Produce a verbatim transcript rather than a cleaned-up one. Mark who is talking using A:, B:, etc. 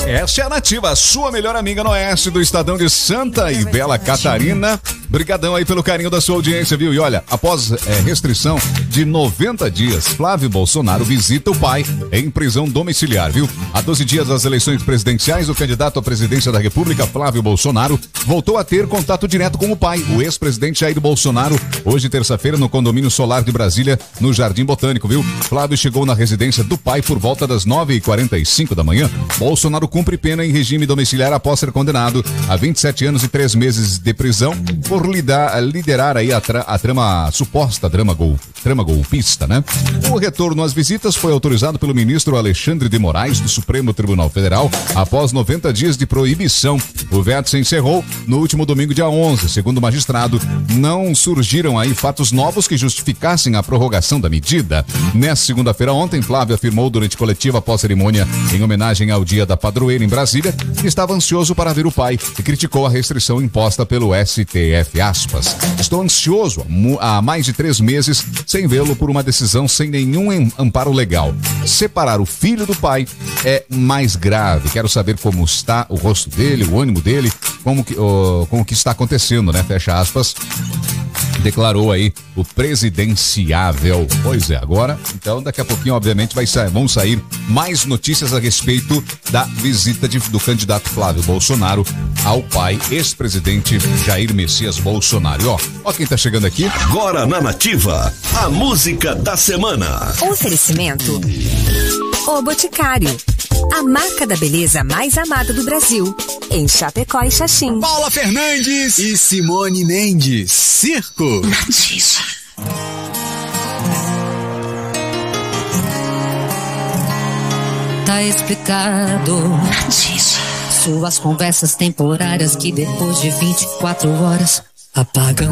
A: Essa é a Nativa, a sua melhor amiga no oeste do estadão de Santa e Bela Catarina. Brigadão aí pelo carinho da sua audiência, viu? E olha, após é, restrição de noventa dias, Flávio Bolsonaro visita o pai em prisão domiciliar, viu? Há doze dias das eleições presidenciais, o candidato à presidência da República, Flávio Bolsonaro, voltou a ter contato direto com o pai, o ex-presidente Jair Bolsonaro, hoje terça-feira no condomínio solar de Brasília, no Jardim Botânico, viu? Flávio chegou na residência do pai por volta das nove e quarenta e cinco da manhã. Bolsonaro cumpre pena em regime domiciliar após ser condenado a vinte e sete anos e três meses de prisão por lidar, liderar aí a, tra, a trama, a suposta trama, gol, trama golpista, né? O retorno às visitas foi autorizado pelo ministro Alexandre de Moraes do Supremo Tribunal Federal após noventa dias de proibição. O veto se encerrou no último domingo, dia onze. Segundo o magistrado, não surgiram aí fatos novos que justificassem a prorrogação da medida. Nessa segunda-feira ontem, Flávio afirmou durante coletiva após cerimônia em homenagem ao Dia da Padroeira em Brasília que estava ansioso para ver o pai e criticou a restrição imposta pelo S T F. Aspas. Estou ansioso há mais de três meses sem vê-lo por uma decisão sem nenhum amparo legal. Separar o filho do pai é mais grave. Quero saber como está o rosto dele, o ânimo dele, como que, oh, como que está acontecendo, né? Fecha aspas. Declarou aí o presidenciável. Pois é, agora, então daqui a pouquinho, obviamente, vai sa- vão sair mais notícias a respeito da visita de, do candidato Flávio Bolsonaro ao pai, ex-presidente Jair Messias Bolsonaro. E ó, ó quem tá chegando aqui.
B: Agora na Nativa, a música da semana.
C: Oferecimento O Boticário, a marca da beleza mais amada do Brasil, em Chapecó e Xaxim.
D: Paula Fernandes e Simone Mendes. Circo.
C: Nativa.
E: Tá explicado.
C: Nativa.
E: Suas conversas temporárias que depois de vinte e quatro horas apagam.